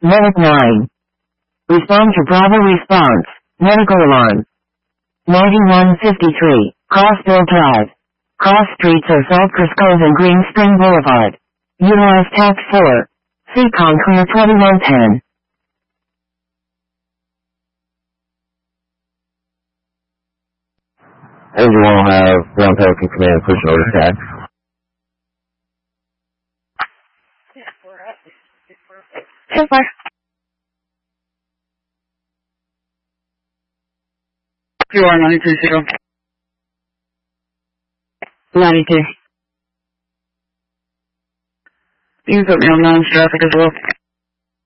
Medic 9. Respond to Bravo response. Medical alarm. 9153. Crossville Drive. Cross streets are Saltcrest Cove and Green Spring Boulevard. Utilize tax 4. Seacon Clear 2110. Engine 1 will have ground Pelican Command push an order tax. So far. 2R930. 92. You can put me on non-traffic as well.